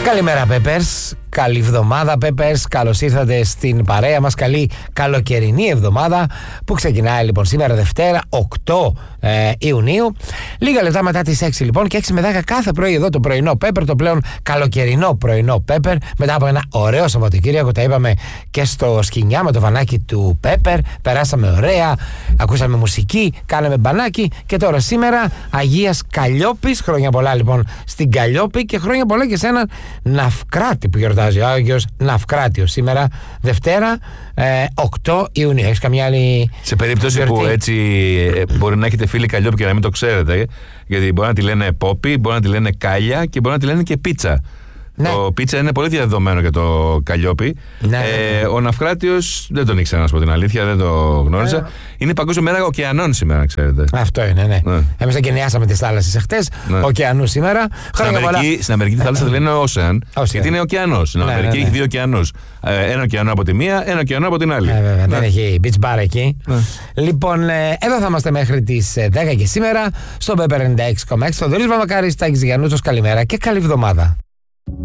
Καλημέρα Peppers, καλή εβδομάδα Peppers, καλώς ήρθατε στην παρέα μας, καλή καλοκαιρινή εβδομάδα που ξεκινάει λοιπόν σήμερα Δευτέρα 8 Ιουνίου, λίγα λεπτά μετά τις 6 λοιπόν και 6 με 10 κάθε πρωί εδώ το πρωινό Pepper, το πλέον καλοκαιρινό πρωινό Pepper, μετά από ένα ωραίο Σαββατοκύριακο, τα είπαμε και στο σκηνιά με το βανάκι του Pepper, περάσαμε ωραία, ακούσαμε μουσική, κάναμε μπανάκι και τώρα σήμερα Αγίας Καλλιόπης, χρόνια πολλά λοιπόν στην Καλλιόπη και χρόνια πολλά και σε έναν Ναυκράτη που γιορτάζει ο Άγιος Ναυκράτιος σήμερα Δευτέρα 8 Ιουνίου. Έχεις καμιά άλλη σε περίπτωση γιορτή που έτσι μπορεί να έχετε φίλοι Καλλιόπη και να μην το ξέρετε, γιατί μπορεί να τη λένε Πόπι, μπορεί να τη λένε Κάλια και μπορεί να τη λένε και Πίτσα. Ναι. Το πίτσα είναι πολύ διαδεδομένο για το Καλλιόπη. Ναι. Ο Ναυκράτιος δεν τον ήξερα, να σου πω την αλήθεια, δεν το γνώριζα. Είναι Παγκόσμια Μέρα Ωκεανών σήμερα, να ξέρετε. Αυτό είναι, ναι. Εμείς εγκαινιάσαμε τις θάλασσες εχθές. Ωκεανούς σήμερα. Στην Αμερική τη θάλασσα τη λένε Ocean, γιατί είναι ωκεανός. Στην Αμερική έχει δύο ωκεανούς. Ένα ωκεανό από τη μία, ένα ωκεανό από την άλλη. Βέβαια, δεν έχει beach bar εκεί. Λοιπόν, εδώ θα είμαστε μέχρι τις 10 και σήμερα στο Pepper 96,6. Θοδωρής Βαμβακάρης, Τάκης Γιαννούτσος, καλημέρα και καλή εβδομάδα.